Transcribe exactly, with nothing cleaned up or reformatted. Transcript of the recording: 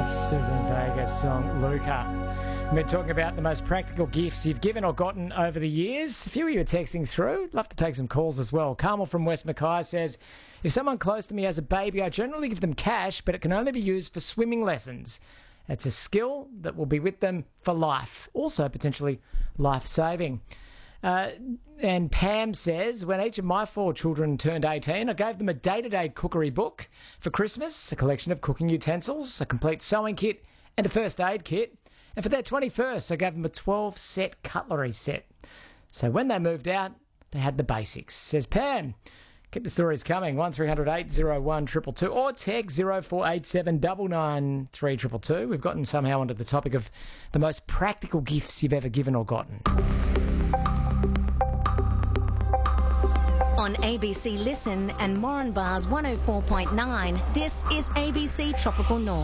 Susan Vega's song Luca. We're talking about the most practical gifts you've given or gotten over the years. A few of you are texting through. Love to take some calls as well. Carmel from West Mackay says, if someone close to me has a baby, I generally give them cash, but it can only be used for swimming lessons. It's a skill that will be with them for life. Also potentially life-saving. Uh, and Pam says, when each of my four children turned eighteen, I gave them a day-to-day cookery book for Christmas, a collection of cooking utensils, a complete sewing kit, and a first aid kit. And for their twenty-first, I gave them a twelve-set cutlery set. So when they moved out, they had the basics. Says Pam. Keep the stories coming. one three hundred eight oh one two two two or text zero four eight seven nine nine three two two two. We've gotten somehow onto the topic of the most practical gifts you've ever given or gotten. On A B C Listen and Moranbah's one oh four point nine, this is A B C Tropical North.